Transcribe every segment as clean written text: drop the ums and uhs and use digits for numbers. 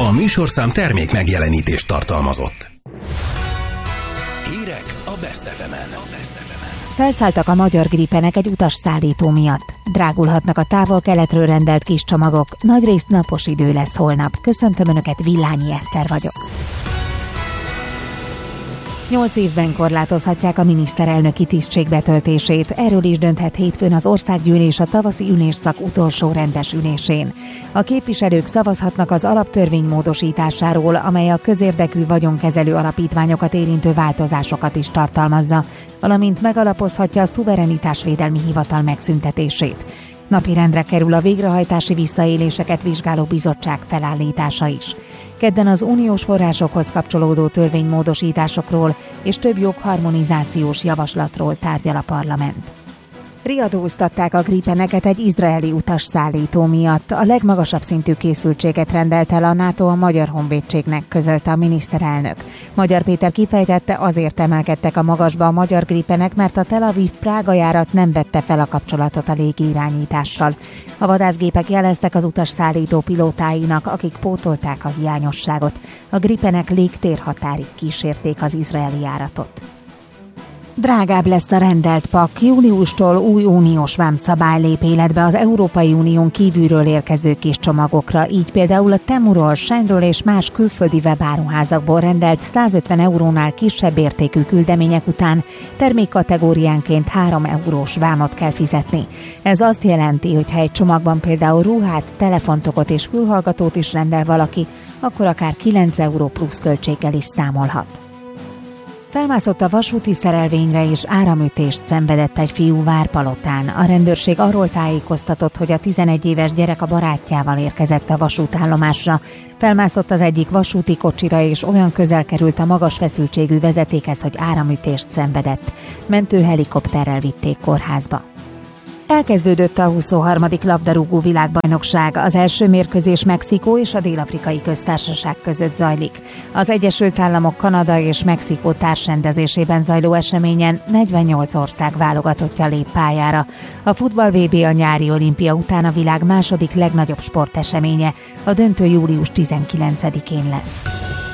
A műsorszám termék megjelenítést tartalmazott. Hírek a Best FM-en. Felszálltak a magyar Gripenek egy utasszállító miatt. Drágulhatnak a távol-keletről rendelt kis csomagok, nagyrészt napos idő lesz holnap. Köszöntöm Önöket, Villányi Eszter vagyok. 8 évben korlátozhatják a miniszterelnöki tisztség betöltését. Erről is dönthet hétfőn az Országgyűlés a tavaszi ülésszak utolsó rendes ülésén. A képviselők szavazhatnak az alaptörvény módosításáról, amely a közérdekű vagyonkezelő alapítványokat érintő változásokat is tartalmazza, valamint megalapozhatja a szuverenitásvédelmi hivatal megszüntetését. Napirendre kerül a végrehajtási visszaéléseket vizsgáló bizottság felállítása is. Kedden az uniós forrásokhoz kapcsolódó törvénymódosításokról és több jogharmonizációs javaslatról tárgyal a parlament. Riadóztatták a Gripeneket egy izraeli utasszállító miatt. A legmagasabb szintű készültséget rendelt el a NATO a Magyar Honvédségnek, közölte a miniszterelnök. Magyar Péter kifejtette, azért emelkedtek a magasba a magyar Gripenek, mert a Tel Aviv-Prága járat nem vette fel a kapcsolatot a légirányítással. A vadászgépek jeleztek az utasszállító pilótáinak, akik pótolták a hiányosságot. A Gripenek légtérhatárig kísérték az izraeli járatot. Drágább lesz a rendelt pak. Júliustól új uniós vámszabály lép életbe az Európai Unión kívülről érkező kis csomagokra, így például a Temuról, Seinről és más külföldi webáruházakból rendelt 150 eurónál kisebb értékű küldemények után termékkategóriánként 3 eurós vámot kell fizetni. Ez azt jelenti, hogy ha egy csomagban például ruhát, telefontokot és fülhallgatót is rendel valaki, akkor akár 9 euró plusz költséggel is számolhat. Felmászott a vasúti szerelvényre és áramütést szenvedett egy fiú Várpalotán. A rendőrség arról tájékoztatott, hogy a 11 éves gyerek a barátjával érkezett a vasútállomásra. Felmászott az egyik vasúti kocsira és olyan közel került a magas feszültségű vezetékhez, hogy áramütést szenvedett. Mentőhelikopterrel vitték kórházba. Elkezdődött a 23. labdarúgó világbajnokság. Az első mérkőzés Mexikó és a Dél-Afrikai Köztársaság között zajlik. Az Egyesült Államok, Kanada és Mexikó társrendezésében zajló eseményen 48 ország válogatottja lép pályára. A futball VB a nyári olimpia után a világ második legnagyobb sporteseménye. A döntő július 19-én lesz.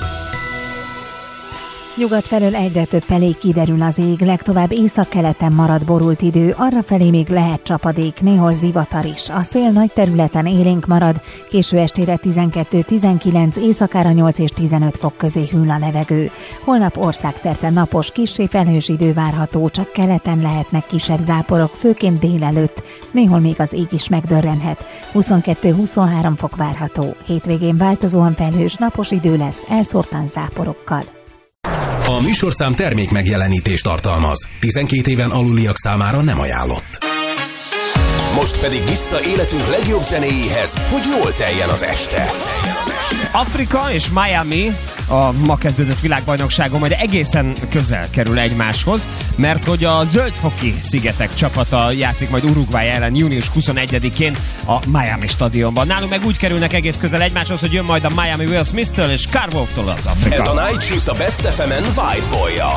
Nyugat felől egyre több felé kiderül az ég, legtovább északkeleten marad borult idő, arrafelé még lehet csapadék, néhol zivatar is. A szél nagy területen élénk marad, késő estére 12-19, éjszakára 8 és 15 fok közé hűl a levegő. Holnap országszerte napos, kissé felhős idő várható, csak keleten lehetnek kisebb záporok, főként délelőtt. Néhol még az ég is megdörrenhet. 22-23 fok várható. Hétvégén változóan felhős, napos idő lesz, elszórtan záporokkal. A műsorszám termék megjelenítést tartalmaz. 12 éven aluliak számára nem ajánlott. Most pedig vissza életünk legjobb zenéjéhez, hogy jól teljen az este. Afrika és Miami a ma kezdődött világbajnokságon majd egészen közel kerül egymáshoz, mert hogy a Zöldfoki szigetek csapata játszik majd Uruguay ellen június 21-én a Miami stadionban. Nálunk meg úgy kerülnek egész közel egymáshoz, hogy jön majd a Miami Will Smith-től és Carl Wolftól az Afrika. Ez a Night Shift a Best FM-en White Boy-jal.